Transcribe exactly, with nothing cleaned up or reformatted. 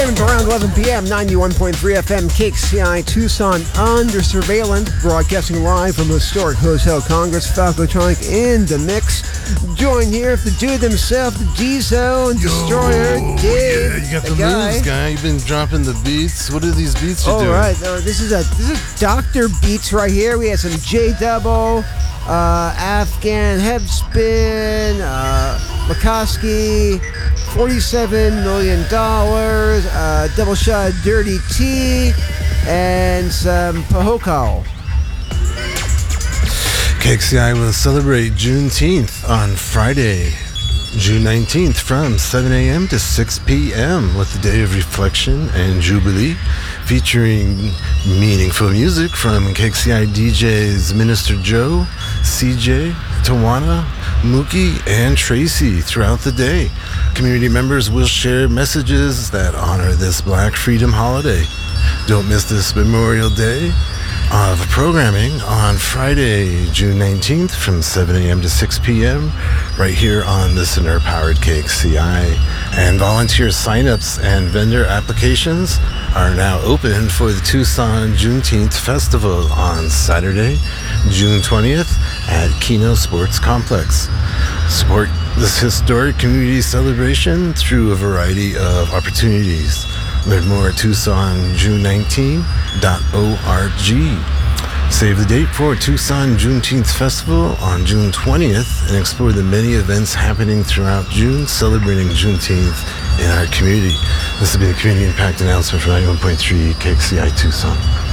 Streaming around eleven p.m., ninety-one point three F M, K X C I Tucson, under surveillance, broadcasting live from historic Hotel Congress, Falcotronic in the mix. Joined here with the dude himself, the D-Zone Destroyer, Yo, Dave. Yeah, you got the, the guy. moves, guy. You've been dropping the beats. What are these beats you're All doing? right, uh, this is a this is Doctor Beats right here. We had some J Double, uh, Afghan Headspin, uh, Makoski, forty-seven million dollars, uh, double shot of Dirty T, and some Pahokal. K X C I will celebrate Juneteenth on Friday, June nineteenth from seven a.m. to six p.m. with a day of reflection and jubilee featuring meaningful music from K X C I D Js Minister Joe, C J, Tawana, Mookie, and Tracy throughout the day. Community members will share messages that honor this Black Freedom holiday. Don't miss this Memorial Day of programming on Friday, June nineteenth from seven a.m. to six p.m. right here on listener-powered K X C I. And volunteer signups and vendor applications are now open for the Tucson Juneteenth Festival on Saturday, June twentieth at Keno Sports Complex. Support this historic community celebration through a variety of opportunities. Learn more at Tucson June nineteenth dot org. Save the date for Tucson Juneteenth Festival on June twentieth and explore the many events happening throughout June celebrating Juneteenth in our community. This has been a community impact announcement from ninety-one point three K X C I Tucson.